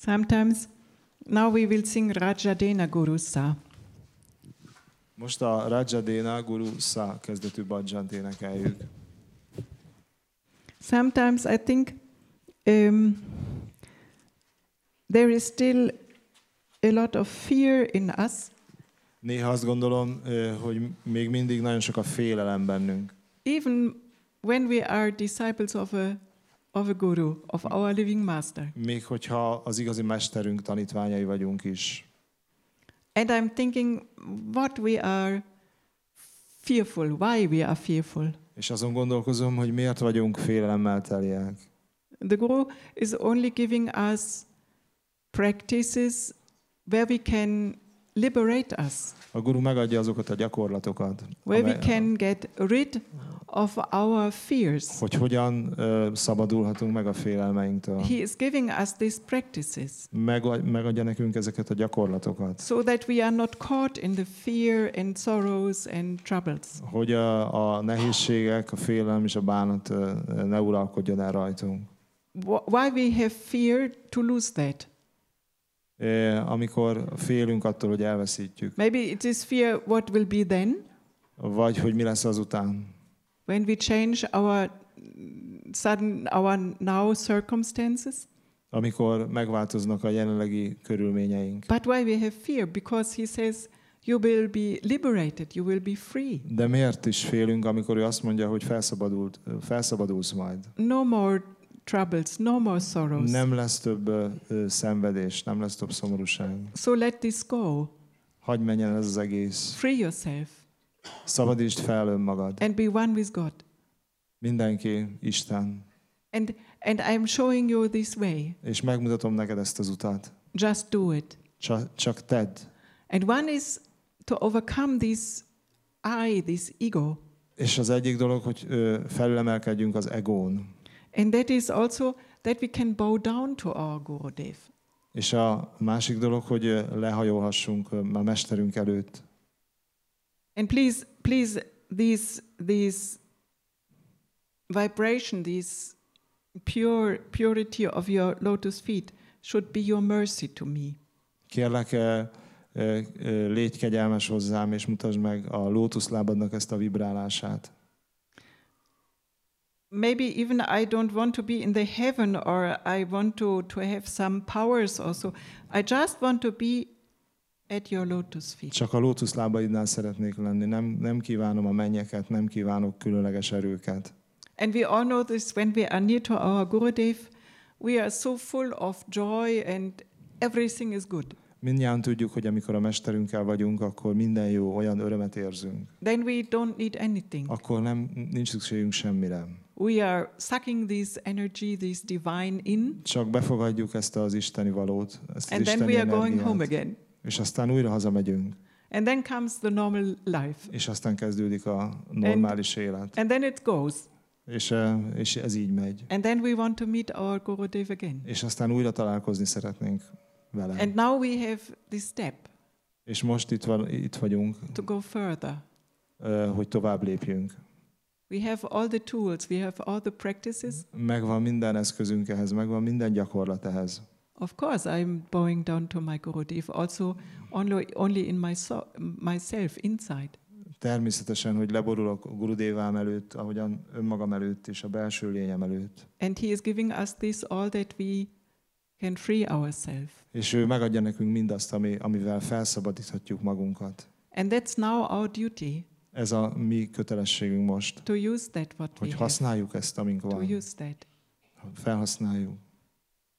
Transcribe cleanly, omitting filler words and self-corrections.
Sometimes, now we will sing Rajadena Guru Sa. Most a Rajadena Guru Sa kezdetű bhajant énekeljük. Sometimes I think there is still a lot of fear in us. Néha azt gondolom, hogy még mindig nagyon sok a félelem bennünk. Even when we are disciples of a guru, of our living master. Még hogyha az igazi mesterünk tanítványai vagyunk is. And I'm thinking what we are fearful, why we are fearful. És azon gondolkozom, hogy miért vagyunk félelemmel teliek. The guru is only giving us practices where we can liberate us. A guru megadja azokat a gyakorlatokat, Where we can get rid of our fears. hogy hogyan szabadulhatunk meg a félelmeinktől. He is giving us these practices. Megadja nekünk ezeket a gyakorlatokat. So that we are not caught in the fear and sorrows and troubles. Hogy a nehézségek, a félelem és a bánat ne uralkodjon el rajtunk. Why we have fear to lose that? Amikor félünk attól, hogy elveszítjük. Maybe it is fear what will be then. Vagy hogy mi lesz azután. When we change our now circumstances. Amikor megváltoznak a jelenlegi körülményeink. But why we have fear? Because he says you will be liberated, you will be free. De miért is félünk, amikor ő azt mondja, hogy felszabadulsz majd? No more troubles, no more sorrows. Nem lesz több szenvedés, nem lesz több szomorúság. So let this go. Hagyj menjen ez az egész. Free yourself. Szabadítsd fel önmagad. And be one with God. Mindenki Isten. And I'm showing you this way. És megmutatom neked ezt az utat. Just do it. Csak tedd. And one is to overcome this ego. És az egyik dolog, hogy felülemelkedjünk az egón. And that is also that we can bow down to our Gurudev. És a másik dolog, hogy lehajolhassunk a mesterünk előtt. And please, this vibration, this purity of your lotus feet should be your mercy to me. Kérlek, légy kegyelmes hozzám, és mutasd meg a lótuszlábadnak ezt a vibrálását. Maybe even I don't want to be in the heaven, or I want to have some powers also. I just want to be at your lotus feet. Csak a lótuszlábaidnál szeretnék lenni. Nem kívánom a mennyeket, nem kívánok különleges erőket. And we all know this, when we are near to our Gurudev, we are so full of joy and everything is good. Mindjárt tudjuk, hogy amikor a mesterünkkel vagyunk, akkor minden jó, olyan örömet érzünk. Then we don't need anything. Akkor nincs szükségünk semmire. We are sucking this energy, this divine in. Csak befogadjuk ezt az isteni valót, ezt az and then isteni we are going energiát, home again. És aztán újra hazamegyünk. And then comes the normal life. És aztán kezdődik a normális élet. And then it goes. És ez így megy. And then we want to meet our Gurudev again. És aztán újra találkozni szeretnénk vele. And now we have this step. És most itt vagyunk. To go further. Hogy tovább lépjünk. We have all the tools, we have all the practices. Megvan minden eszközünk ehhez, megvan minden gyakorlat ehhez. Of course, I'm bowing down to my Gurudev, also only in myself, inside. Természetesen, hogy leborulok a Gurudevám előtt, ahogyan önmagam előtt és a belső lényem előtt. And he is giving us this all that we can free ourselves. És ő megadja nekünk mindazt, amivel felszabadíthatjuk magunkat. And that's now our duty. Ez a mi kötelességünk most. To use that what hogy we használjuk ezt, amink van. To use that. Felhasználjuk.